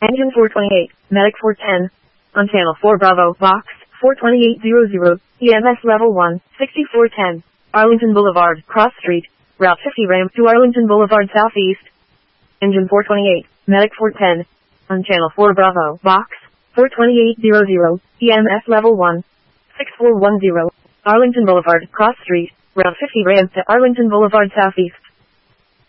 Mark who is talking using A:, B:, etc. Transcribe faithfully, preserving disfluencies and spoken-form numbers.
A: Engine four twenty-eight, Medic four ten. On channel four Bravo, box, four twenty-eight hundred, E M S level one, sixty-four ten. Arlington Boulevard, Cross Street, Route fifty ramp to Arlington Boulevard Southeast. Engine four twenty-eight, Medic four ten. On channel four Bravo, box, four twenty-eight hundred, E M S level one, six four one zero. Arlington Boulevard, Cross Street, Route fifty ramp to Arlington Boulevard Southeast.